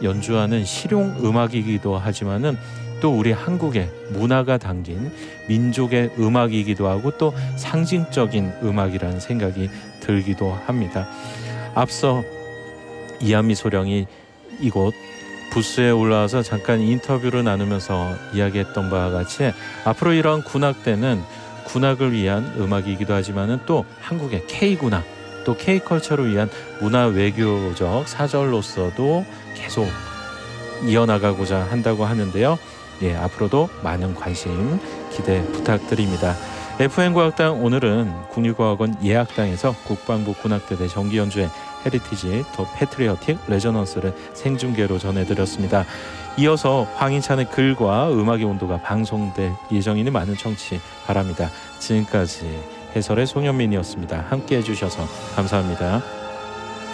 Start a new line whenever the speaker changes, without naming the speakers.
연주하는 실용 음악이기도 하지만은 또 우리 한국의 문화가 담긴 민족의 음악이기도 하고 또 상징적인 음악이라는 생각이 들기도 합니다. 앞서 이한미 소령이 이곳 부스에 올라와서 잠깐 인터뷰를 나누면서 이야기했던 바와 같이 앞으로 이러한 군악대는 군악을 위한 음악이기도 하지만은 또 한국의 K군악 또 K컬처를 위한 문화 외교적 사절로서도 계속 이어나가고자 한다고 하는데요. 예, 앞으로도 많은 관심 기대 부탁드립니다. FN과학당 오늘은 국립과학원 예학당에서 국방부 군악대대 정기연주회 헤리티지 더 패트리어틱 레저넌스를 생중계로 전해드렸습니다. 이어서 황인찬의 글과 음악의 온도가 방송될 예정이니 많은 청취 바랍니다. 지금까지 해설의 송현민이었습니다. 함께해 주셔서 감사합니다.